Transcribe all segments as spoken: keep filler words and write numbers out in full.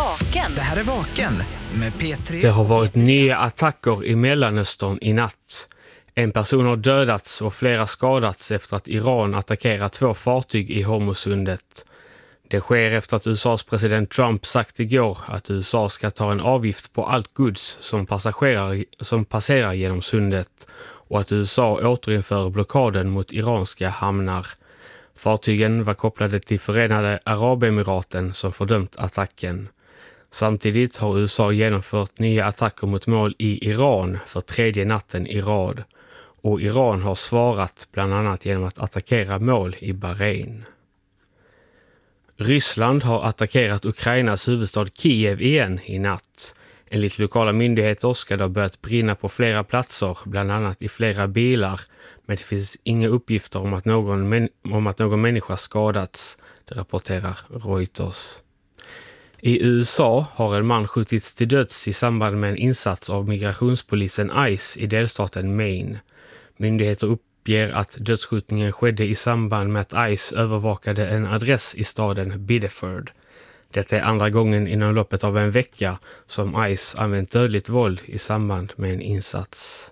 Vaken. Det här är Vaken med P tre. Det har varit nya attacker i Mellanöstern i natt. En person har dödats och flera skadats efter att Iran attackerat två fartyg i Hormuzsundet. Det sker efter att U S A:s president Trump sagt igår att U S A ska ta en avgift på allt gods som, passagerar, som passerar genom sundet och att U S A återinför blockaden mot iranska hamnar. Fartygen var kopplade till Förenade Arabemiraten som fördömt attacken. Samtidigt har U S A genomfört nya attacker mot mål i Iran för tredje natten i rad. Och Iran har svarat bland annat genom att attackera mål i Bahrain. Ryssland har attackerat Ukrainas huvudstad Kiev igen i natt. Enligt lokala myndigheter ska det ha börjat brinna på flera platser, bland annat i flera bilar. Men det finns inga uppgifter om att någon, män- om att någon människa skadats, det rapporterar Reuters. I U S A har en man skjutits till döds i samband med en insats av migrationspolisen ICE i delstaten Maine. Myndigheter uppger att dödsskjutningen skedde i samband med att ICE övervakade en adress i staden Biddeford. Detta är andra gången inom loppet av en vecka som ICE använt dödligt våld i samband med en insats.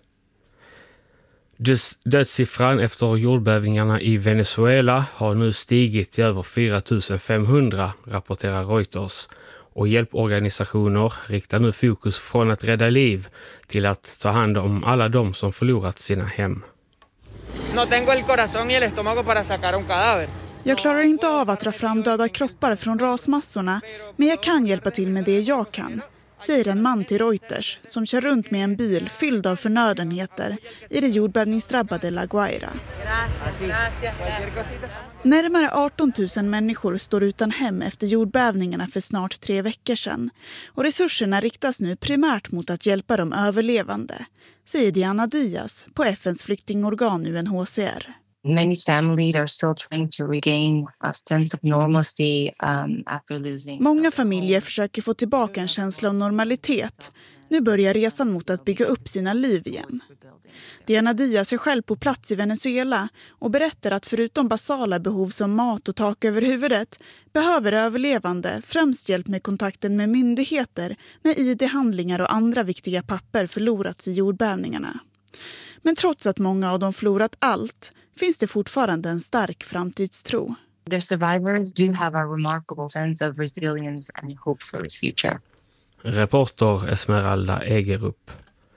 Dödssiffran efter jordbävningarna i Venezuela har nu stigit till över fyra tusen femhundra, rapporterar Reuters. Och hjälporganisationer riktar nu fokus från att rädda liv till att ta hand om alla de som förlorat sina hem. No tengo el corazón y el estómago para sacar un cadáver. Jag klarar inte av att dra fram döda kroppar från rasmassorna, men jag kan hjälpa till med det jag kan, säger en man till Reuters som kör runt med en bil fylld av förnödenheter i det jordbävningsdrabbade La Guaira. Närmare arton tusen människor står utan hem efter jordbävningarna för snart tre veckor sedan. Och resurserna riktas nu primärt mot att hjälpa de överlevande, säger Diana Diaz på F N:s flyktingorgan U N H C R. Many families are still trying to regain a sense of normalcy um, after losing. Många familjer försöker få tillbaka en känsla av normalitet. Nu börjar resan mot att bygga upp sina liv igen. Diana Diaz är själv på plats i Venezuela och berättar att förutom basala behov som mat och tak över huvudet behöver överlevande främst hjälp med kontakten med myndigheter när I D-handlingar och andra viktiga papper förlorats i jordbävningarna. Men trots att många av dem förlorat allt finns det fortfarande en stark framtidstro. The survivors do have a remarkable sense of resilience and hope for the future. Reporter Esmeralda Egerup.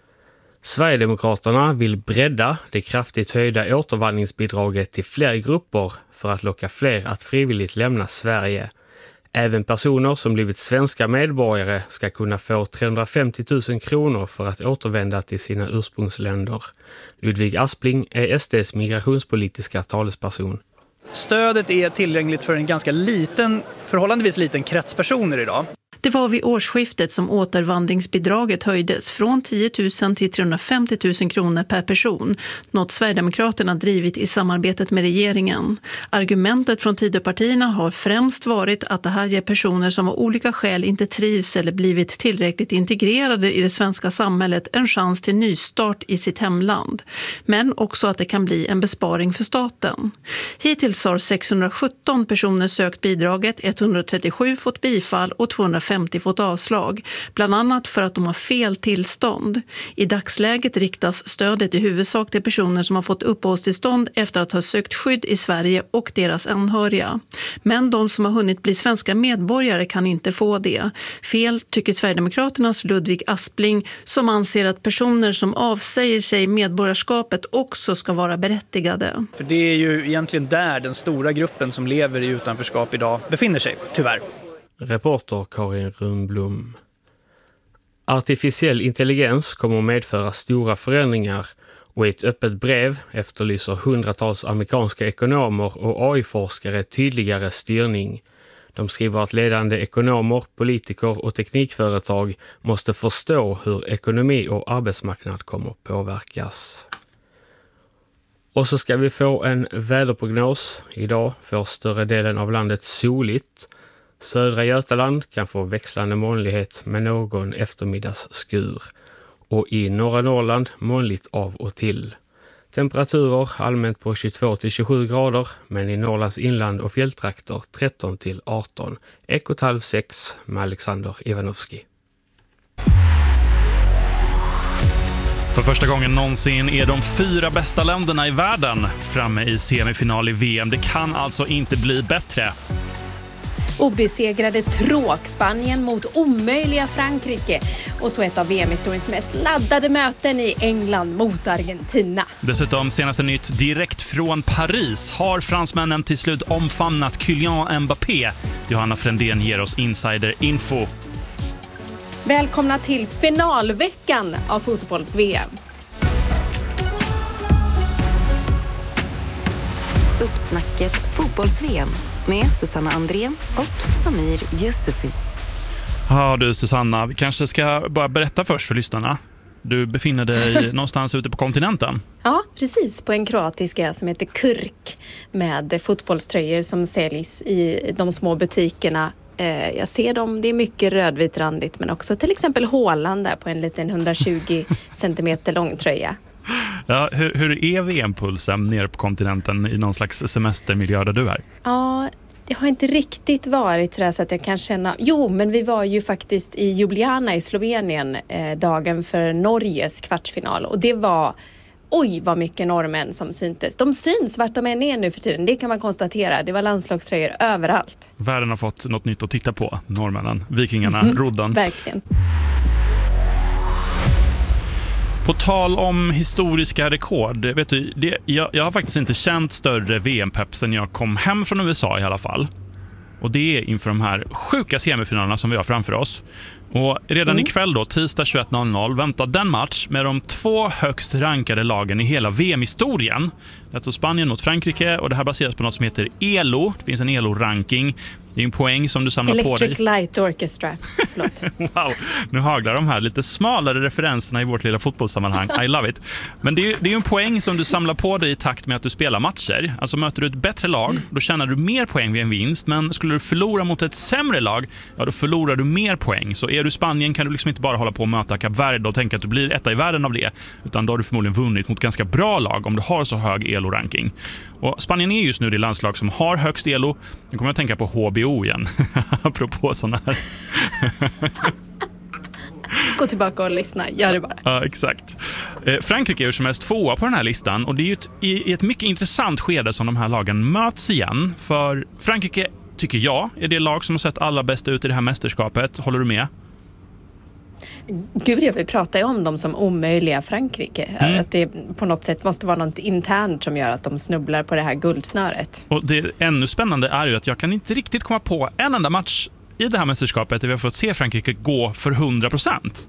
Sverigedemokraterna vill bredda det kraftigt höjda återvandringsbidraget till fler grupper för att locka fler att frivilligt lämna Sverige. Även personer som blivit svenska medborgare ska kunna få trehundrafemtio tusen kronor för att återvända till sina ursprungsländer. Ludvig Aspling är S D:s migrationspolitiska talesperson. Stödet är tillgängligt för en ganska liten, förhållandevis liten krets personer idag. Det var vid årsskiftet som återvandringsbidraget höjdes från tio tusen till trehundrafemtio tusen kronor per person, något Sverigedemokraterna drivit i samarbetet med regeringen. Argumentet från Tidöpartierna har främst varit att det här ger personer som av olika skäl inte trivs eller blivit tillräckligt integrerade i det svenska samhället en chans till nystart i sitt hemland. Men också att det kan bli en besparing för staten. Hittills har sexhundrasjutton personer sökt bidraget, etthundratrettiosju fått bifall och tvåhundrafemtio fått avslag, bland annat för att de har fel tillstånd. I dagsläget riktas stödet i huvudsak till personer som har fått uppehållstillstånd efter att ha sökt skydd i Sverige och deras anhöriga. Men de som har hunnit bli svenska medborgare kan inte få det. Fel tycker Sverigedemokraternas Ludvig Aspling, som anser att personer som avsäger sig medborgarskapet också ska vara berättigade. För det är ju egentligen där den stora gruppen som lever i utanförskap idag befinner sig, tyvärr. Reporter Karin Rundblom. Artificiell intelligens kommer att medföra stora förändringar och i ett öppet brev efterlyser hundratals amerikanska ekonomer och A I-forskare tydligare styrning. De skriver att ledande ekonomer, politiker och teknikföretag måste förstå hur ekonomi och arbetsmarknad kommer att påverkas. Och så ska vi få en väderprognos. Idag får större delen av landet soligt. Södra Götaland kan få växlande molnighet med någon eftermiddagsskur. Och i norra Norrland molnigt av och till. Temperaturer allmänt på tjugotvå till tjugosju grader, men i Norrlands inland och fjälltrakter tretton till arton. Ekot halv sex med Alexander Ivanovski. För första gången någonsin är de fyra bästa länderna i världen framme i semifinal i V M. Det kan alltså inte bli bättre. Obesegrade Tråk-Spanien mot omöjliga Frankrike. Och så ett av V M-historiens mest laddade möten i England mot Argentina. Dessutom senaste nytt direkt från Paris. Har fransmännen till slut omfamnat Kylian Mbappé? Johanna Frändén ger oss insider-info. Välkomna till finalveckan av fotbolls-V M. Uppsnacket fotbolls-V M med Susanna Andrén och Samir Yusufi. Ja du Susanna, vi kanske ska bara berätta först för lyssnarna. Du befinner dig någonstans ute på kontinenten. Ja, precis. På en kroatisk ö som heter Krk med fotbollströjor som säljs i de små butikerna. Jag ser dem, det är mycket rödvitrandigt, men också till exempel Haaland där på en liten hundratjugo centimeter lång tröja. Ja, hur, hur är V M-pulsen nere på kontinenten i någon slags semestermiljö där du är? Ja, det har inte riktigt varit så, så att jag kan känna... Jo, men vi var ju faktiskt i Ljubljana i Slovenien eh, dagen för Norges kvartsfinal. Och det var... Oj, vad mycket norrmän som syntes. De syns vart de än är nu för tiden. Det kan man konstatera. Det var landslagströjor överallt. Världen har fått något nytt att titta på. Norrmännen, vikingarna, mm-hmm. rodden. Verkligen. På tal om historiska rekord, vet du, det, jag, jag har faktiskt inte känt större V M-pepp sen jag kom hem från U S A i alla fall. Och det är inför de här sjuka semifinalerna som vi har framför oss. Och redan mm. ikväll då, tisdag tjugoett noll noll, väntar den match med de två högst rankade lagen i hela V M-historien. Det är alltså Spanien mot Frankrike, och det här baseras på något som heter E L O. Det finns en E L O-ranking. Det är en poäng som du samlar Electric på dig. Electric Light Orchestra. Förlåt. Wow, nu haglar de här lite smalare referenserna i vårt lilla fotbollssammanhang. I love it. Men det är, det är en poäng som du samlar på dig i takt med att du spelar matcher. Alltså möter du ett bättre lag, då tjänar du mer poäng vid en vinst. Men skulle du förlora mot ett sämre lag, ja då förlorar du mer poäng. Så är du Spanien kan du liksom inte bara hålla på och möta Kap Verde och tänka att du blir etta i världen av det. Utan då har du förmodligen vunnit mot ganska bra lag om du har så hög E L O-ranking. Och Spanien är just nu det landslag som har högst E L O. Nu kommer jag tänka på H B O igen. Apropå sådana här. Gå tillbaka och lyssna, gör det bara. Ja, exakt. Eh, Frankrike är ju som helst tvåa på den här listan. Och det är ju ett, i ett mycket intressant skede som de här lagen möts igen. För Frankrike, tycker jag, är det lag som har sett allra bäst ut i det här mästerskapet. Håller du med? Gud, vi pratar ju om dem som omöjliga Frankrike. Mm. Att det på något sätt måste vara något internt som gör att de snubblar på det här guldsnöret. Och det ännu spännande är ju att jag kan inte riktigt komma på en enda match i det här mästerskapet där vi har fått se Frankrike gå för hundra procent.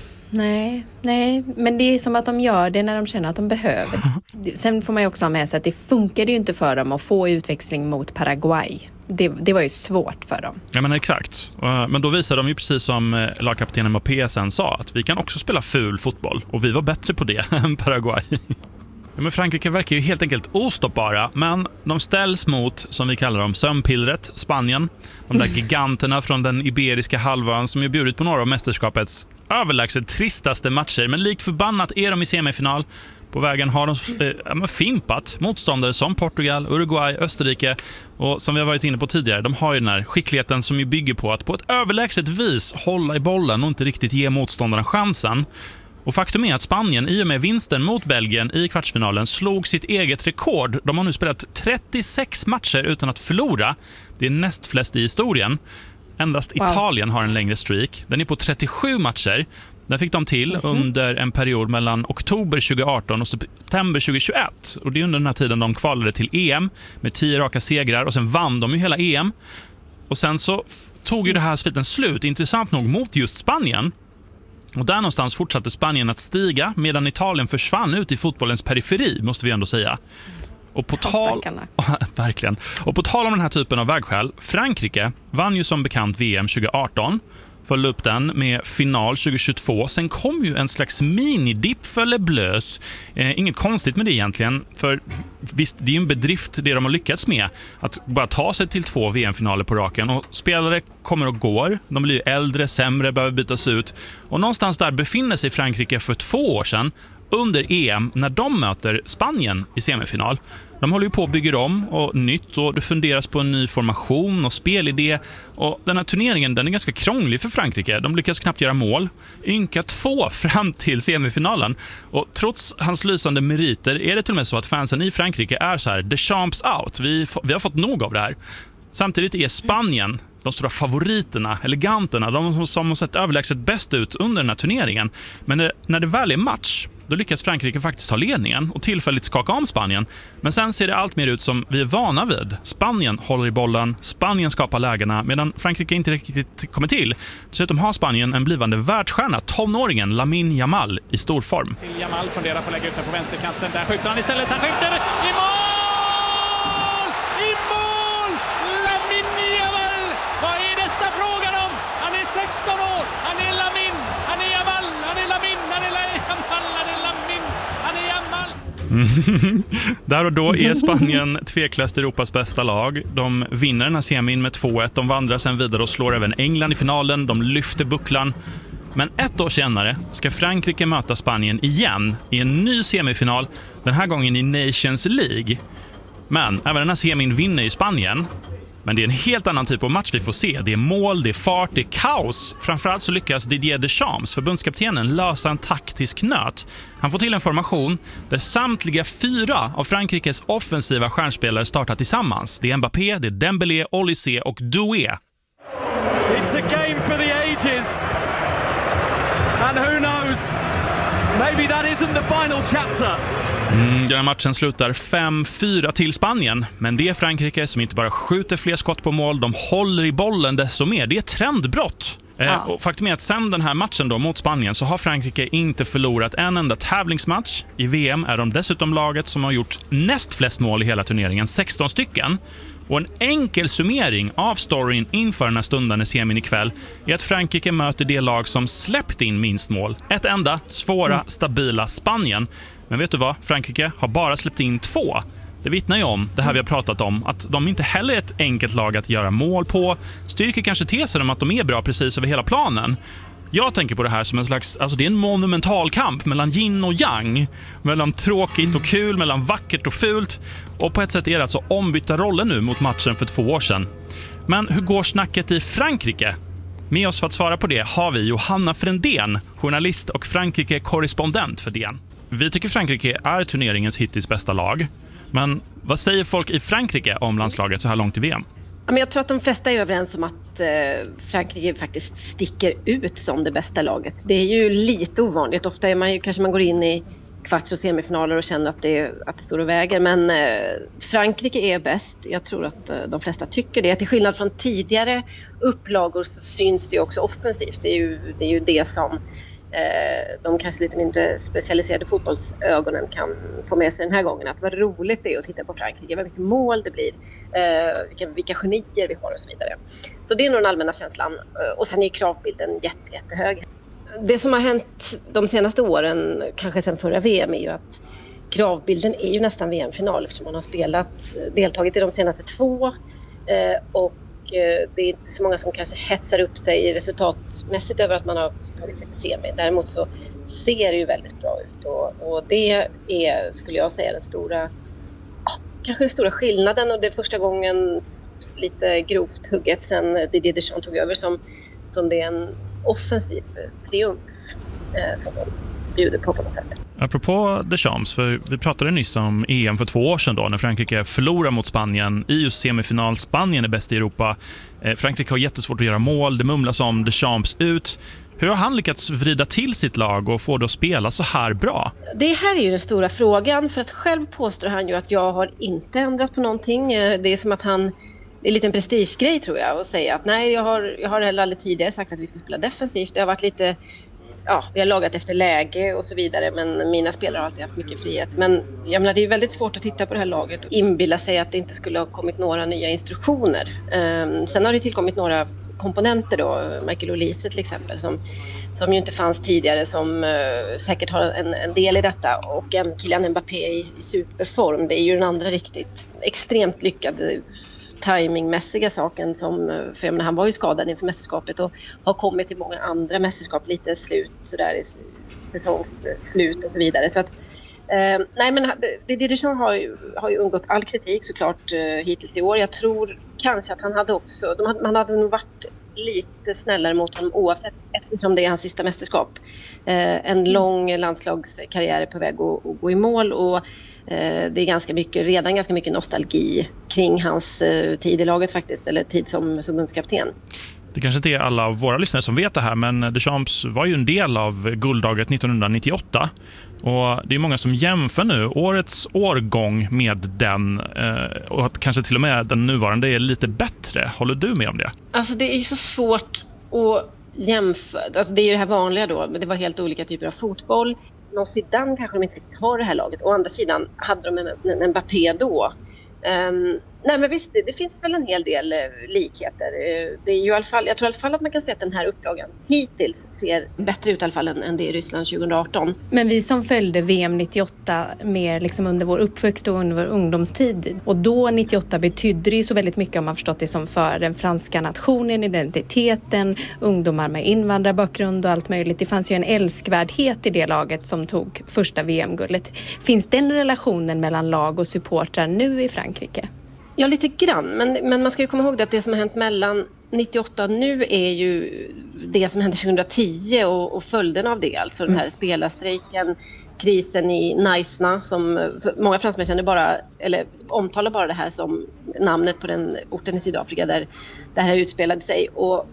Nej, nej, men det är som att de gör det när de känner att de behöver. Sen får man ju också ha med sig att det funkade ju inte för dem att få utväxling mot Paraguay. Det, det var ju svårt för dem. Ja, men exakt. Men då visade de ju precis som lagkapten Mbappé sen sa att vi kan också spela ful fotboll. Och vi var bättre på det än Paraguay. Ja, men Frankrike verkar ju helt enkelt ostoppbara, men de ställs mot, som vi kallar dem, sömnpillret, Spanien. De där giganterna från den iberiska halvön som ju bjudit på några av mästerskapets överlägset tristaste matcher. Men likt förbannat är de i semifinal. På vägen har de eh, fimpat motståndare som Portugal, Uruguay, Österrike. Och som vi har varit inne på tidigare, de har ju den här skickligheten som ju bygger på att på ett överlägset vis hålla i bollen och inte riktigt ge motståndaren chansen. Och faktum är att Spanien i och med vinsten mot Belgien i kvartsfinalen slog sitt eget rekord. De har nu spelat trettiosex matcher utan att förlora. Det är näst flest i historien. Endast wow. Italien har en längre streak. Den är på trettiosju matcher. Den fick de till mm-hmm. under en period mellan oktober tjugoarton och september tjugohundratjugoett. Och det är under den här tiden de kvalade till E M med tio raka segrar. Och sen vann de ju hela E M. Och sen så tog ju det här sviten slut, intressant nog, mot just Spanien. Och där någonstans fortsatte Spanien att stiga medan Italien försvann ut i fotbollens periferi, måste vi ändå säga. Och på tal verkligen. Och på tal om den här typen av vägskäl, Frankrike vann ju som bekant V M tjugoarton. Följde upp den med final tjugohundratjugotvå. Sen kom ju en slags minidipp för Le Bleus. Eh, inget konstigt med det egentligen. För visst, det är ju en bedrift det de har lyckats med. Att bara ta sig till två V M-finaler på raken. Och spelare kommer och går. De blir ju äldre, sämre, behöver bytas ut. Och någonstans där befinner sig Frankrike för två år sedan. under E M när de möter Spanien i semifinal. De håller ju på att bygga om och nytt och det funderas på en ny formation och spelidé. Och den här turneringen den är ganska krånglig för Frankrike. De lyckas knappt göra mål. Ynka två fram till semifinalen. Och trots hans lysande meriter är det till och med så att fansen i Frankrike är så här: Deschamps out. Vi, vi har fått nog av det här. Samtidigt är Spanien de stora favoriterna, eleganterna, de som har sett överlägset bäst ut under den här turneringen. Men det, när det väl är match, då lyckas Frankrike faktiskt ta ledningen och tillfälligt skaka om Spanien. Men sen ser det allt mer ut som vi är vana vid. Spanien håller i bollen, Spanien skapar lägena, medan Frankrike inte riktigt kommer till. Dessutom har Spanien en blivande världsstjärna, tonåringen Lamine Yamal i stor form. Till Yamal funderar på att lägga ut den på vänsterkanten. Där skjuter han istället, han skjuter i mål! I mål! Lamine Yamal! Vad är detta frågan om? Han är sexton år, han är Lamine, han är Yamal, han är Lamine, han är Yamal, han är Lamine, han är Yamal. Där och då är Spanien tveklöst Europas bästa lag. De vinner den här semin med två ett. De vandrar sen vidare och slår även England i finalen. De lyfter bucklan. Men ett år senare ska Frankrike möta Spanien igen i en ny semifinal. Den här gången i Nations League. Men även den här semin vinner i Spanien. Men det är en helt annan typ av match vi får se. Det är mål, det är fart, det är kaos. Framförallt så lyckas Didier Deschamps, förbundskaptenen, lösa en taktisk nöt. Han får till en formation där samtliga fyra av Frankrikes offensiva stjärnspelare startar tillsammans. Det är Mbappé, det är Dembélé, Olysée och Doué. It's a game for the ages. And who knows? Maybe that isn't the final chapter. Mm, den här matchen slutar fem fyra till Spanien. Men det är Frankrike som inte bara skjuter fler skott på mål, de håller i bollen desto mer. Det är trendbrott. Ja. Eh, och faktum är att sen den här matchen då mot Spanien så har Frankrike inte förlorat en enda tävlingsmatch. I V M är de dessutom laget som har gjort näst flest mål i hela turneringen, sexton stycken. Och en enkel summering av storyn inför den här stunden i semin ikväll är att Frankrike möter det lag som släppt in minst mål. Ett enda, svåra, mm. stabila Spanien. Men vet du vad? Frankrike har bara släppt in två. Det vittnar ju om det här vi har pratat om, att de inte heller är ett enkelt lag att göra mål på. Styrker kanske tesen om att de är bra precis över hela planen. Jag tänker på det här som en slags, alltså det är en monumental kamp mellan yin och yang, mellan tråkigt och kul, mellan vackert och fult. Och på ett sätt är det alltså ombytta roller nu mot matchen för två år sedan. Men hur går snacket i Frankrike? Med oss för att svara på det har vi Johanna Frändén, journalist och Frankrike-korrespondent för D N. Vi tycker Frankrike är turneringens hittills bästa lag. Men vad säger folk i Frankrike om landslaget så här långt i V M? Jag tror att de flesta är överens om att Frankrike faktiskt sticker ut som det bästa laget. Det är ju lite ovanligt. Ofta är man ju, kanske man går in i kvarts- och semifinaler och känner att det, att det står och väger. Men Frankrike är bäst. Jag tror att de flesta tycker det. Till skillnad från tidigare upplagor så syns det också offensivt. Det är ju det, är ju det som de kanske lite mindre specialiserade fotbollsögonen kan få med sig den här gången. Att vad roligt det är att titta på Frankrike, vad mycket mål det blir, vilka, vilka genier vi har och så vidare. Så det är nog den allmänna känslan. Och sen är kravbilden jätte, jättehög. Det som har hänt de senaste åren, kanske sen förra V M, är ju att kravbilden är ju nästan V M-final eftersom man har spelat, deltagit i de senaste två och det är inte så många som kanske hetsar upp sig resultatmässigt över att man har tagit sig till semi. Däremot så ser det ju väldigt bra ut och, och det är, skulle jag säga, den stora, kanske den stora skillnaden, och det är första gången, lite grovt hugget, sen Didier Deschamps tog över, som, som det är en offensiv triumf eh, som de bjuder på på något sätt. Apropå Deschamps, för vi pratade nyss om E M för två år sedan då, när Frankrike förlorar mot Spanien i just semifinal. Spanien är bäst i Europa. Eh, Frankrike har jättesvårt att göra mål. Det mumlas om Deschamps ut. Hur har han lyckats vrida till sitt lag och få det att spela så här bra? Det här är ju den stora frågan, för att själv påstår han ju att jag har inte ändrat på någonting. Det är som att han, det är en liten prestigegrej tror jag, att säga att nej, jag har, jag har heller aldrig tidigare sagt att vi ska spela defensivt. Det har varit lite, ja, vi har lagat efter läge och så vidare, men mina spelare har alltid haft mycket frihet. Men jag menar, det är väldigt svårt att titta på det här laget och inbilla sig att det inte skulle ha kommit några nya instruktioner. Um, sen har det tillkommit några komponenter då, Michael Olise till exempel, som, som ju inte fanns tidigare, som uh, säkert har en, en del i detta, och en Kylian Mbappé i, i superform. Det är ju den andra riktigt extremt lyckade timingmässiga saken som, för jag menar, han var ju skadad inför mästerskapet och har kommit till många andra mästerskap lite slut sådär i säsongsslut och så vidare. Så att, eh, nej men Didier Deschamps har ju, har ju undgått all kritik såklart eh, hittills i år. Jag tror kanske att han hade också, de hade, man hade nog varit lite snällare mot honom oavsett, eftersom det är hans sista mästerskap. Eh, en lång landslagskarriär är på väg att, att gå i mål och eh, det är ganska mycket, redan ganska mycket nostalgi kring hans eh, tid i laget faktiskt, eller tid som förbundskapten. Det kanske inte är alla av våra lyssnare som vet det här, men Deschamps var ju en del av guldlaget nittonhundranittioåtta. Och det är många som jämför nu årets årgång med den och att kanske till och med den nuvarande är lite bättre. Håller du med om det? Alltså det är så svårt att jämföra. Alltså det är ju det här vanliga då, men det var helt olika typer av fotboll. Någon sidan kanske de inte riktigt har det här laget. Å andra sidan hade de en, en Mbappé då. Um, nej men visst, det, det finns väl en hel del uh, likheter. Uh, det är ju i alla fall, jag tror i alla fall att man kan säga att den här upplagan hittills ser bättre ut i alla fall än, än det i Ryssland tjugoarton. Men vi som följde V M nittioåtta mer liksom under vår uppväxt och under vår ungdomstid, och då nittioåtta betydde det ju så väldigt mycket, om man förstått det som, för den franska nationen, identiteten, ungdomar med invandrarbakgrund och allt möjligt. Det fanns ju en älskvärdhet i det laget som tog första V M-guldet. Finns den relationen mellan lag och supportrar nu i Frankrike? Ja, lite grann. Men, men man ska ju komma ihåg att det som har hänt mellan nittioåtta och nu är ju det som hände tjugohundratio och, och följden av det. Alltså den här mm. spelarstrejken, krisen i Naisna, som många fransmän känner bara, eller omtalar bara det här som namnet på den orten i Sydafrika där det här utspelade sig. Och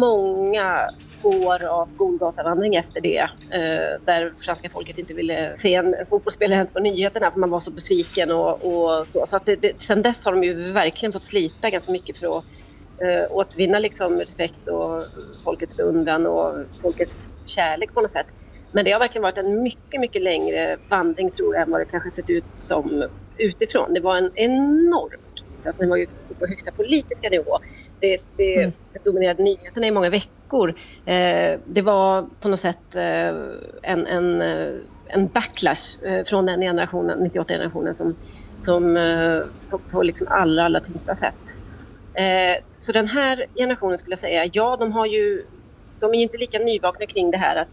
många år av Golgatavandring efter det, eh, där franska folket inte ville se en, en fotbollsspelare på nyheterna för man var så besviken och, och så. Så att det, det, sen dess har de ju verkligen fått slita ganska mycket för att eh, återvinna liksom respekt och folkets beundran och folkets kärlek på något sätt. Men det har verkligen varit en mycket, mycket längre vandring, tror jag, än vad det kanske sett ut som utifrån. Det var en enorm kris, alltså det var ju på högsta politiska nivå. Det, det, mm. det dominerade nyheterna i många veckor. Eh, det var på något sätt eh, en, en, en backlash eh, från den generationen, nittioåtta-generationen som, som eh, på, på liksom allra, allra tyngsta sätt. Eh, så den här generationen skulle jag säga, ja, de har ju, de är ju inte lika nyvakna kring det här att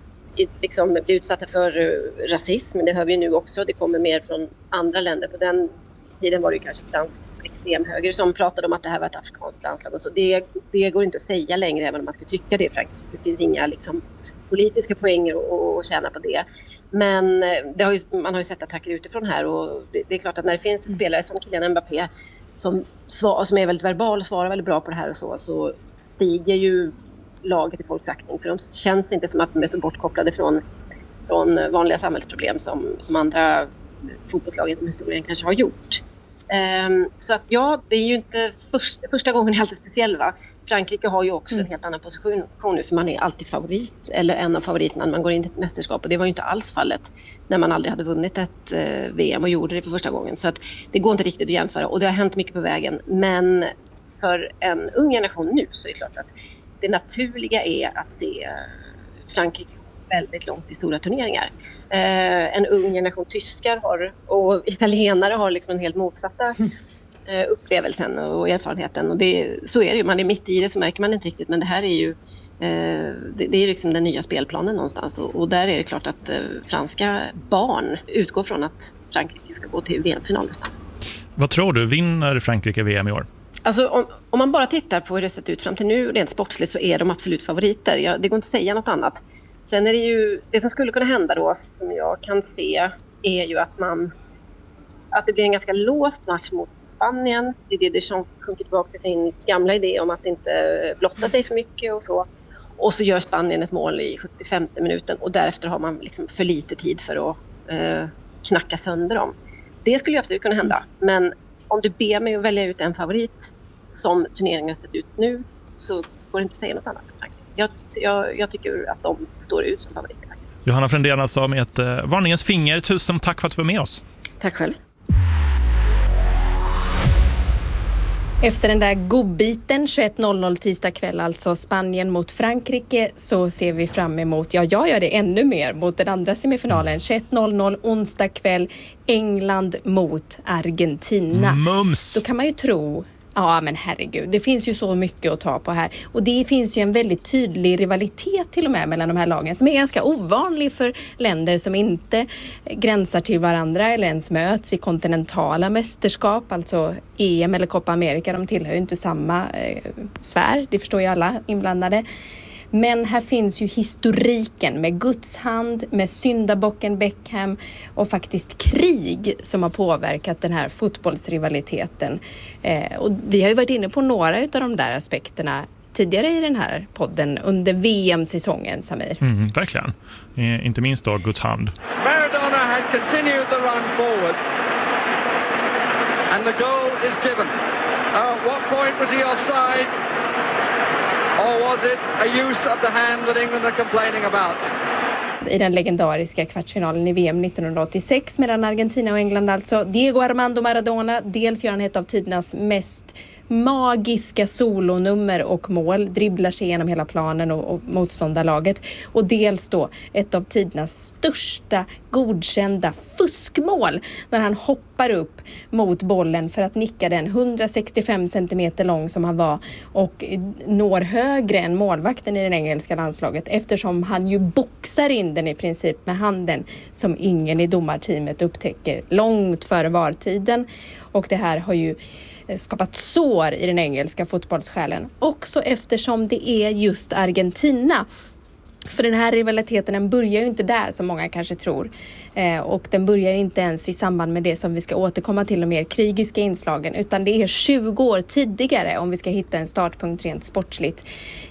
liksom bli utsatta för uh, rasism. Det hör vi ju nu också. Det kommer mer från andra länder. På den tiden var det ju kanske fransk extremhöger som pratade om att det här var ett afrikanskt landslag. Och så. Det, det går inte att säga längre, även om man skulle tycka det. Det finns inga liksom, politiska poänger att, att tjäna på det. Men det har ju, man har ju sett attacker utifrån här. Och det, det är klart att när det finns spelare som Kylian Mbappé som, svar, som är väldigt verbal och svarar väldigt bra på det här och så, så stiger ju laget i folks aktning, för de känns inte som att de är så bortkopplade från, från vanliga samhällsproblem som, som andra fotbollslag i historien kanske har gjort. Um, så att ja, det är ju inte först, första gången är alltid speciell, va? Frankrike har ju också mm. en helt annan position nu, för man är alltid favorit, eller en av favoriterna när man går in i ett mästerskap, och det var ju inte alls fallet när man aldrig hade vunnit ett uh, V M och gjorde det för första gången. Så att det går inte riktigt att jämföra, och det har hänt mycket på vägen, men för en ung generation nu så är det klart att det naturliga är att se Frankrike väldigt långt i stora turneringar. Eh, en ung generation tyskar har, och italienare har liksom en helt motsatta eh, upplevelsen och erfarenheten. Och det, så är det ju, man är mitt i det så märker man inte riktigt, men det här är ju eh, det, det är liksom den nya spelplanen någonstans. Och, och där är det klart att eh, franska barn utgår från att Frankrike ska gå till V M-final nästan. Vad tror du, vinner Frankrike V M i år? Alltså om, om man bara tittar på hur det sett ut fram till nu rent sportsligt, så är de absolut favoriter. Jag, det går inte att säga något annat. Sen är det ju, det som skulle kunna hända då, som jag kan se, är ju att man att det blir en ganska låst match mot Spanien. Det är det Deschamps sjunker tillbaka till sin gamla idé om att inte blotta sig för mycket och så. Och så gör Spanien ett mål i sjuttiofemte minuten, och därefter har man liksom för lite tid för att eh, knacka sönder dem. Det skulle ju absolut kunna hända, men om du ber mig att välja ut en favorit som turneringen har sett ut nu, så går det inte att säga något annat. Jag, jag, jag tycker att de står ut som favoriter. Johanna Frändén alltså med ett eh, varningens finger. Tusen tack för att du var med oss. Tack själv. Efter den där godbiten tjugoett noll noll tisdag kväll, alltså Spanien mot Frankrike, så ser vi fram emot, ja jag gör det ännu mer, mot den andra semifinalen tjugoett noll noll onsdag kväll, England mot Argentina. Mums! Då kan man ju tro, Ja, men herregud. Det finns ju så mycket att ta på här. Och det finns ju en väldigt tydlig rivalitet till och med mellan de här lagen som är ganska ovanlig för länder som inte gränsar till varandra eller ens möts i kontinentala mästerskap, alltså E M eller Copa America. De tillhör ju inte samma eh, sfär, det förstår ju alla inblandade. Men här finns ju historiken med Guds hand, med syndabocken Beckham och faktiskt krig som har påverkat den här fotbollsrivaliteten. Eh, och vi har ju varit inne på några av de där aspekterna tidigare i den här podden under V M-säsongen, Samir. Mm, verkligen. Eh, inte minst då Guds hand. Maradona had continued the run forward and the goal is given. Uh, what point was he offside? Or was it a use of the hand that England are complaining about? I den legendariska kvartsfinalen i V M nittonhundraåttiosex mellan Argentina och England, alltså Diego Armando Maradona, dels gör han ett av tidernas mest magiska solonummer och mål, dribblar sig genom hela planen och, och motståndarlaget, och dels då ett av tidernas största godkända fuskmål när han hoppar upp mot bollen för att nicka den hundrasextiofem centimeter lång som han var och når högre än målvakten i det engelska landslaget, eftersom han ju boxar in den i princip med handen som ingen i domarteamet upptäcker långt före vartiden. Och det här har ju skapat sår i den engelska fotbollssjälen, också eftersom det är just Argentina. För den här rivaliteten, den börjar ju inte där som många kanske tror. Eh, och den börjar inte ens i samband med det som vi ska återkomma till, de mer krigiska inslagen. Utan det är tjugo år tidigare, om vi ska hitta en startpunkt rent sportsligt.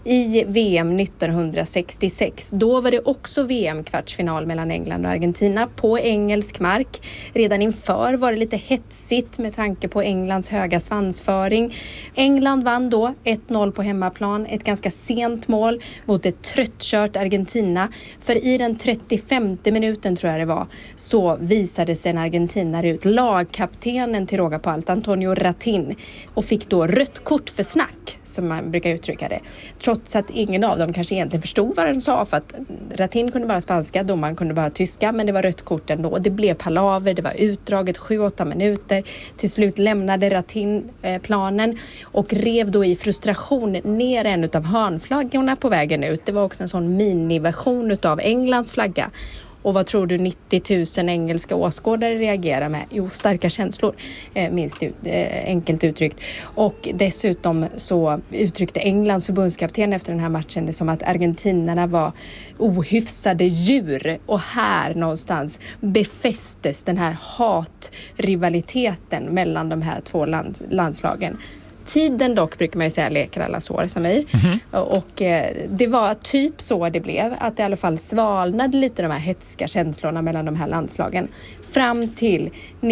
I V M nittonhundrasextiosex. Då var det också V M-kvartsfinal mellan England och Argentina på engelsk mark. Redan inför var det lite hetsigt med tanke på Englands höga svansföring. England vann då ett noll på hemmaplan. Ett ganska sent mål mot ett tröttkört Argentina. För i den trettiofemte minuten tror jag det var, så visade sig en argentinare ut, lagkaptenen till råga på allt, Antonio Ratin, och fick då rött kort för snack, som man brukar uttrycka det. Trots att ingen av dem kanske egentligen förstod vad den sa, för att Ratin kunde bara spanska, domaren kunde bara tyska, men det var rött kort ändå. Det blev palaver, det var utdraget sju åtta minuter. Till slut lämnade Ratin eh, planen och rev då i frustration ner en av hörnflaggorna på vägen ut. Det var också en sån miniversion utav Englands flagga. Och vad tror du nittio tusen engelska åskådare reagerar med? Jo, starka känslor, eh, minst ut, eh, enkelt uttryckt. Och dessutom så uttryckte Englands förbundskapten efter den här matchen det som att argentinarna var ohyfsade djur. Och här någonstans befästes den här hatrivaliteten mellan de här två lands- landslagen. Tiden dock, brukar man ju säga, leker alla sår, Samir. Mm-hmm. Och eh, det var typ så det blev. Att det i alla fall svalnade lite de här hetska känslorna mellan de här landslagen. Fram till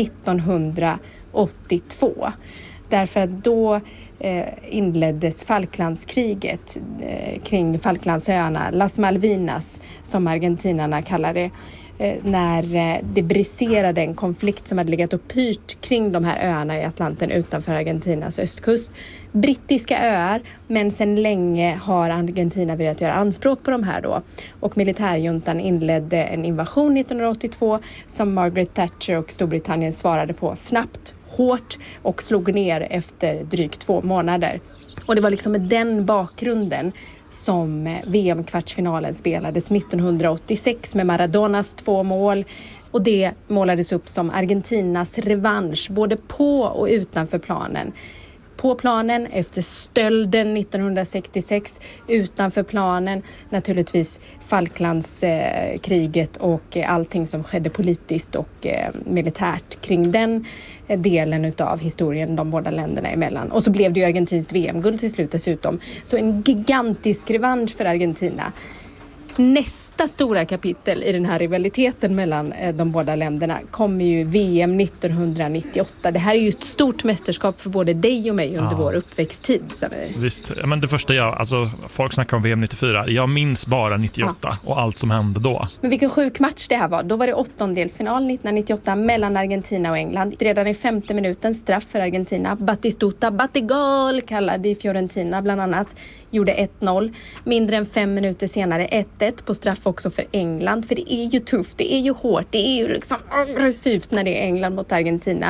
nittonhundraåttiotvå. Därför att då eh, inleddes Falklandskriget eh, kring Falklandsöarna. Las Malvinas, som argentinarna kallar det. När det briserade en konflikt som hade legat och pyrt kring de här öarna i Atlanten utanför Argentinas östkust. Brittiska öar, men sedan länge har Argentina velat göra anspråk på de här då. Och militärjuntan inledde en invasion nittonhundraåttiotvå som Margaret Thatcher och Storbritannien svarade på snabbt, hårt och slog ner efter drygt två månader. Och det var liksom med den bakgrunden som V M-kvartsfinalen spelades nittonhundraåttiosex med Maradonas två mål. Och det målades upp som Argentinas revansch både på och utanför planen. På planen efter stölden nittonhundrasextiosex, utanför planen naturligtvis Falklandskriget och allting som skedde politiskt och militärt kring den delen utav historien de båda länderna emellan. Och så blev det ju argentinskt V M-guld till slut dessutom. Så en gigantisk revansch för Argentina. Nästa stora kapitel i den här rivaliteten mellan de båda länderna kommer ju V M nittonhundranittioåtta. Det här är ju ett stort mästerskap för både dig och mig under ja. vår uppväxttid. Samir. Visst, men det första jag, alltså folk snackar om V M nittiofyra. Jag minns bara nittioåtta ja. och allt som hände då. Men vilken sjuk match det här var. Då var det åttondelsfinal nittonhundranittioåtta mellan Argentina och England. Redan i femte minuten straff för Argentina. Batistuta, Batigol kallade i Fiorentina bland annat. Gjorde ett noll. Mindre än fem minuter senare ett ett på straff också för England. För det är ju tufft, det är ju hårt, det är ju liksom aggressivt när det är England mot Argentina.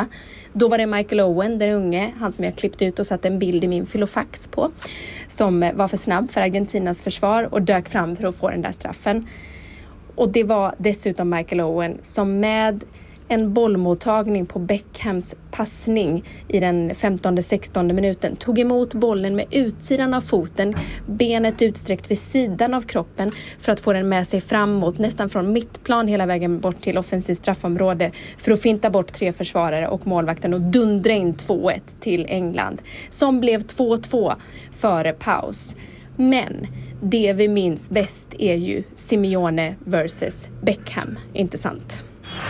Då var det Michael Owen, den unge, han som jag klippt ut och satt en bild i min filofax på, som var för snabb för Argentinas försvar och dök fram för att få den där straffen. Och det var dessutom Michael Owen som med en bollmottagning på Beckhams passning i den femtonde sextonde minuten tog emot bollen med utsidan av foten, benet utsträckt vid sidan av kroppen för att få den med sig framåt, nästan från mittplan hela vägen bort till offensivt straffområde för att finta bort tre försvarare och målvakten och dundra in två ett till England, som blev två två före paus. Men det vi minns bäst är ju Simeone versus Beckham, inte sant?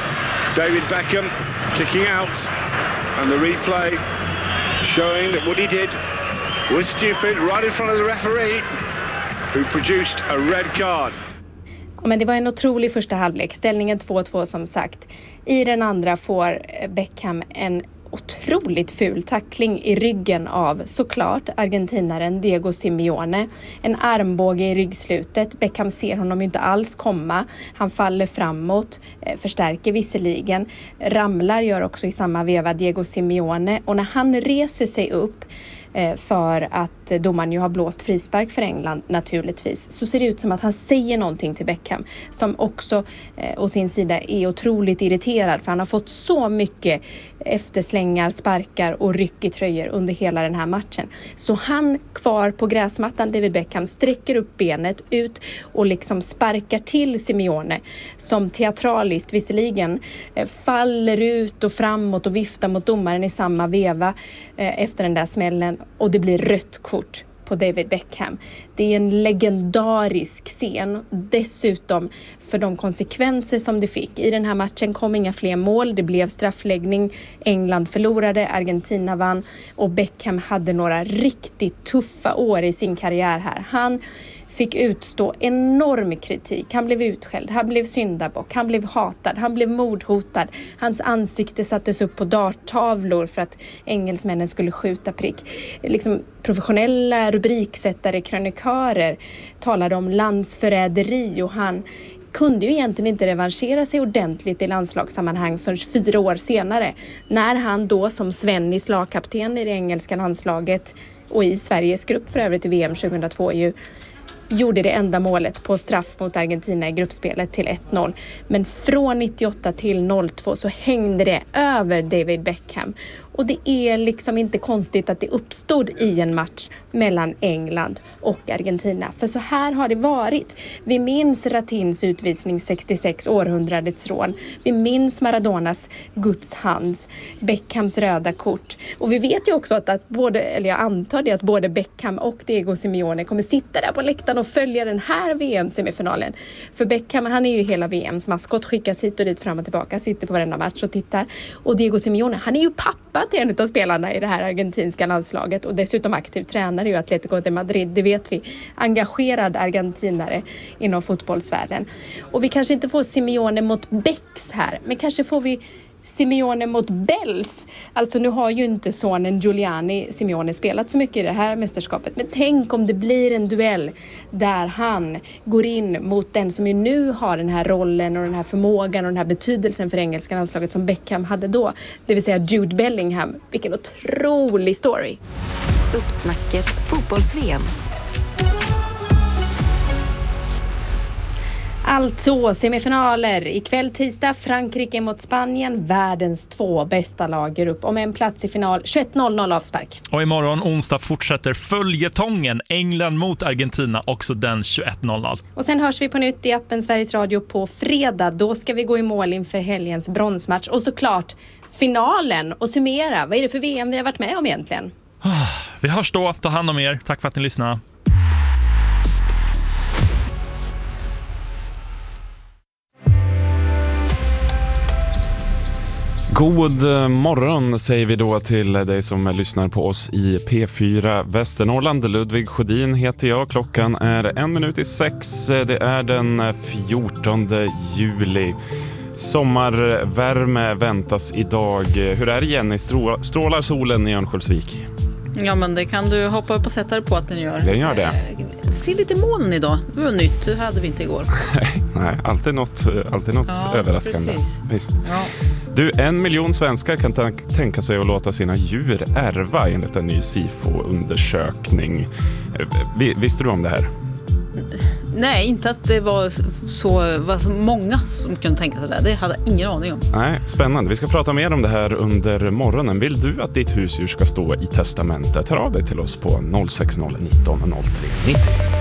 David Beckham kicking out, and the replay showing that what he did was stupid right in front of the referee who produced a red card. Men det var en otrolig första halvlek, ställningen två två som sagt. I den andra får Beckham en otroligt ful tackling i ryggen av såklart argentinaren Diego Simeone. En armbåge i ryggslutet. Beckham ser honom ju inte alls komma. Han faller framåt, förstärker visserligen. Ramlar gör också i samma veva Diego Simeone. Och när han reser sig upp för att domaren ju har blåst frispark för England naturligtvis, så ser det ut som att han säger någonting till Beckham som också eh, å sin sida är otroligt irriterad, för han har fått så mycket efterslängar, sparkar och ryck i tröjor under hela den här matchen. Så han kvar på gräsmattan, David Beckham, sträcker upp benet ut och liksom sparkar till Simeone som teatraliskt visserligen eh, faller ut och framåt och viftar mot domaren i samma veva eh, efter den där smällen, och det blir rött kort på David Beckham. Det är en legendarisk scen, dessutom för de konsekvenser som det fick. I den här matchen kom inga fler mål, det blev straffläggning, England förlorade, Argentina vann och Beckham hade några riktigt tuffa år i sin karriär här. Han fick utstå enorm kritik. Han blev utskälld, han blev syndabock, han blev hatad, han blev mordhotad. Hans ansikte sattes upp på darttavlor för att engelsmännen skulle skjuta prick. Liksom professionella rubriksättare, krönikörer talade om landsförräderi, och han kunde ju egentligen inte revanschera sig ordentligt i landslagssammanhang förrän fyra år senare, när han då som Svennis lagkapten i det engelska landslaget och i Sveriges grupp för övrigt i V M tjugohundratvå ju gjorde det enda målet på straff mot Argentina i gruppspelet till ett noll. Men från nittioåtta till noll två så hängde det över David Beckham. Och det är liksom inte konstigt att det uppstod i en match mellan England och Argentina. För så här har det varit. Vi minns Ratins utvisning sextiosex, århundradets rån. Vi minns Maradonas Guds hands, Beckhams röda kort. Och vi vet ju också att, att både, eller jag antar det, att både Beckham och Diego Simeone kommer sitta där på läktaren och följa den här V M-semifinalen. För Beckham, han är ju hela V M:s maskot, skickas hit och dit fram och tillbaka, sitter på varenda match och tittar. Och Diego Simeone, han är ju pappa till en av spelarna i det här argentinska landslaget och dessutom aktiv tränare i Atletico de Madrid, det vet vi. Engagerad argentinare inom fotbollsvärlden. Och vi kanske inte får Simeone mot Becks här, men kanske får vi Simeone mot Bells. Alltså nu har ju inte sonen Giuliani Simeone spelat så mycket i det här mästerskapet. Men tänk om det blir en duell där han går in mot den som ju nu har den här rollen och den här förmågan och den här betydelsen för engelska landslaget som Beckham hade då. Det vill säga Jude Bellingham. Vilken otrolig story. Uppsnacket fotbolls-V M. Alltså semifinaler. Ikväll tisdag Frankrike mot Spanien. Världens två bästa lag går upp om en plats i final. tjugoett noll noll avspark. Och imorgon onsdag fortsätter följetongen England mot Argentina, också den tjugoett noll noll. Och sen hörs vi på nytt i appen Sveriges Radio på fredag. Då ska vi gå i mål inför helgens bronsmatch. Och såklart finalen och summera. Vad är det för V M vi har varit med om egentligen? Vi hörs då. Ta hand om er. Tack för att ni lyssnade. God morgon säger vi då till dig som lyssnar på oss i P fyra Västernorrland. Ludvig Sjödin heter jag. Klockan är en minut i sex. Det är den fjortonde juli. Sommarvärme väntas idag. Hur är det, Jenny? Strålar solen i Örnsköldsvik? Ja, men det kan du hoppa upp och sätta dig på att den gör. Den gör det. Det ser lite moln idag. Det var nytt, det hade vi inte igår. Nej, alltid något, alltid något ja, överraskande. Precis. Visst. Ja. Du, en miljon svenskar kan t- tänka sig att låta sina djur ärva enligt en ny SIFO-undersökning. Visste du om det här? Nej, inte att det var så, var så många som kunde tänka sig det. Det hade jag ingen aning om. Nej, spännande. Vi ska prata mer om det här under morgonen. Vill du att ditt husdjur ska stå i testamentet? Hör av dig till oss på noll sex noll nitton noll tre nittio.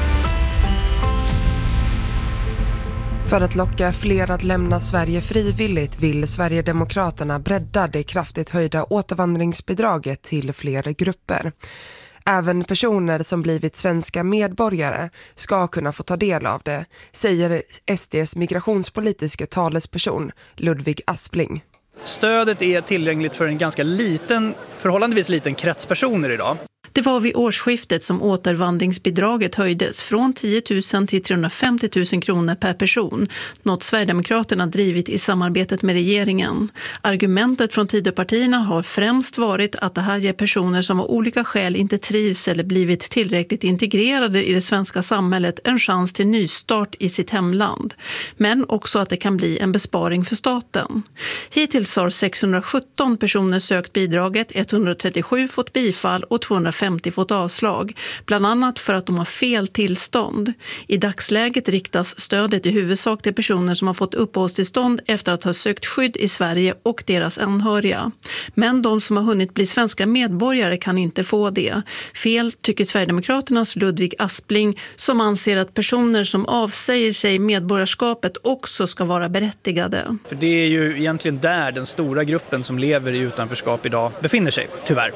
För att locka fler att lämna Sverige frivilligt vill Sverigedemokraterna bredda det kraftigt höjda återvandringsbidraget till fler grupper. Även personer som blivit svenska medborgare ska kunna få ta del av det, säger S D:s migrationspolitiska talesperson Ludvig Aspling. Stödet är tillgängligt för en ganska liten, förhållandevis liten krets personer idag. Det var vid årsskiftet som återvandringsbidraget höjdes från tio tusen till trehundrafemtio tusen kronor per person, något Sverigedemokraterna drivit i samarbetet med regeringen. Argumentet från Tidöpartierna har främst varit att det här ger personer som av olika skäl inte trivs eller blivit tillräckligt integrerade i det svenska samhället en chans till nystart i sitt hemland. Men också att det kan bli en besparing för staten. Hittills har sexhundrasjutton personer sökt bidraget, etthundratrettiosju fått bifall och tvåhundrafemtio fått avslag, bland annat för att de har fel tillstånd. I dagsläget riktas stödet i huvudsak till personer som har fått uppehållstillstånd efter att ha sökt skydd i Sverige och deras anhöriga. Men de som har hunnit bli svenska medborgare kan inte få det. Fel tycker Sverigedemokraternas Ludvig Aspling, som anser att personer som avsäger sig medborgarskapet också ska vara berättigade. För det är ju egentligen där den stora gruppen som lever i utanförskap idag befinner sig, tyvärr.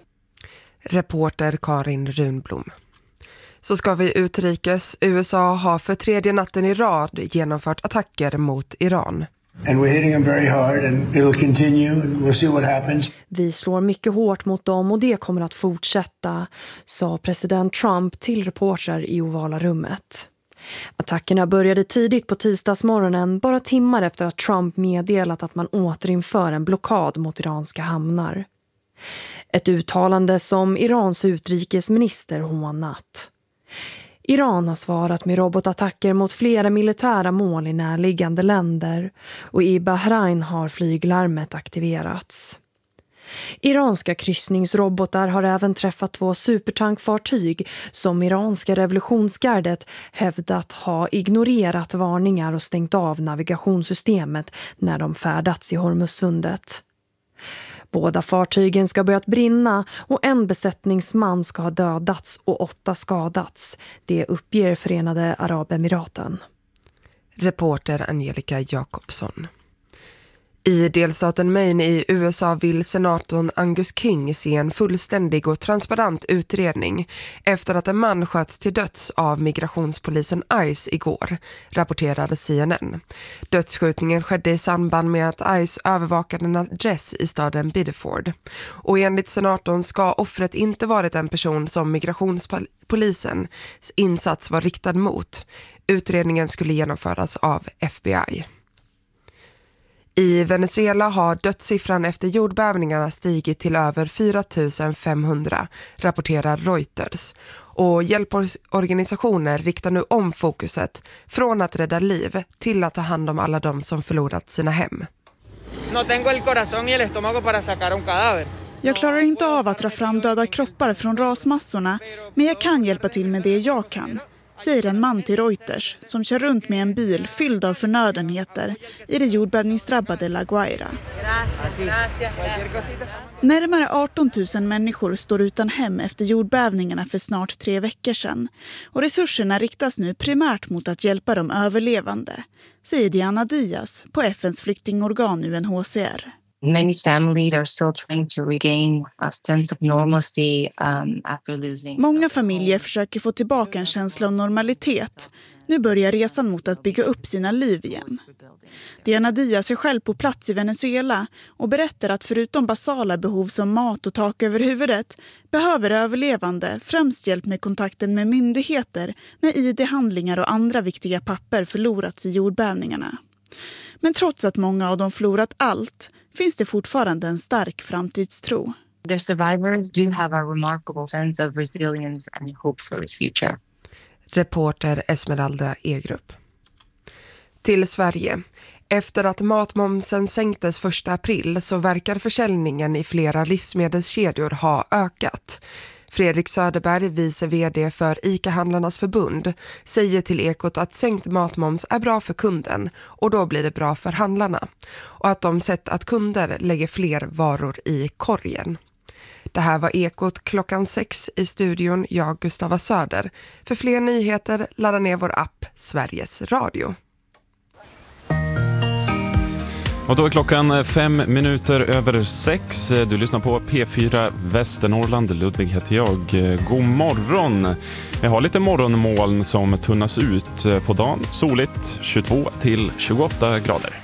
Reporter Karin Runblom. Så ska vi utrikes. U S A har för tredje natten i rad genomfört attacker mot Iran. And we're hitting them very hard and it'll continue and we'll see what happens. Vi slår mycket hårt mot dem och det kommer att fortsätta, sa president Trump till reportrar i ovala rummet. Attackerna började tidigt på tisdagsmorgonen, bara timmar efter att Trump meddelat att man återinför en blockad mot iranska hamnar. Ett uttalande som Irans utrikesminister hånat. Iran har svarat med robotattacker mot flera militära mål i närliggande länder och i Bahrain har flyglarmet aktiverats. Iranska kryssningsrobotar har även träffat två supertankfartyg som iranska revolutionsgardet hävdat ha ignorerat varningar och stängt av navigationssystemet när de färdats i Hormuzsundet. Båda fartygen ska ha börjat brinna och en besättningsman ska ha dödats och åtta skadats. Det uppger Förenade Arabemiraten. Reporter Angelica Jakobsson. I delstaten Maine i U S A vill senatorn Angus King se en fullständig och transparent utredning efter att en man sköts till döds av migrationspolisen ICE igår, rapporterade C N N. Dödsskjutningen skedde i samband med att ICE övervakade en adress i staden Biddeford. Och enligt senatorn ska offret inte varit en person som migrationspolisens insats var riktad mot. Utredningen skulle genomföras av F B I. I Venezuela har dödssiffran efter jordbävningarna stigit till över fyra tusen femhundra, rapporterar Reuters. Och hjälporganisationer riktar nu om fokuset från att rädda liv till att ta hand om alla de som förlorat sina hem. No tengo el corazón y el estómago para sacar un cadáver. Jag klarar inte av att dra fram döda kroppar från rasmassorna, men jag kan hjälpa till med det jag kan, säger en man till Reuters som kör runt med en bil fylld av förnödenheter i det jordbävningsdrabbade La Guaira. Närmare arton tusen människor står utan hem efter jordbävningarna för snart tre veckor sedan. Och resurserna riktas nu primärt mot att hjälpa de överlevande, säger Diana Diaz på F N:s flyktingorgan U N H C R. Many families are still trying to regain a sense of normalcy um, after losing. Många familjer försöker få tillbaka en känsla av normalitet. Nu börjar resan mot att bygga upp sina liv igen. Diana Diaz är själv på plats i Venezuela och berättar att förutom basala behov som mat och tak över huvudet behöver överlevande främst hjälp med kontakten med myndigheter när I D-handlingar och andra viktiga papper förlorats i jordbävningarna. Men trots att många av dem förlorat allt finns det fortfarande en stark framtidstro. The survivors do have a remarkable sense of resilience and hope for the future. Reporter Esmeralda Egrup. Till Sverige. Efter att matmomsen sänktes första april så verkar försäljningen i flera livsmedelskedjor ha ökat. Fredrik Söderberg, vice vd för ICA-handlarnas förbund, säger till Ekot att sänkt matmoms är bra för kunden och då blir det bra för handlarna. Och att de sett att kunder lägger fler varor i korgen. Det här var Ekot klockan sex i studion, jag Gustava Söder. För fler nyheter ladda ner vår app Sveriges Radio. Och då är klockan fem minuter över sex. Du lyssnar på P fyra Västernorrland. Ludvig heter jag. God morgon. Vi har lite morgonmoln som tunnas ut på dagen. Soligt tjugotvå till tjugoåtta grader.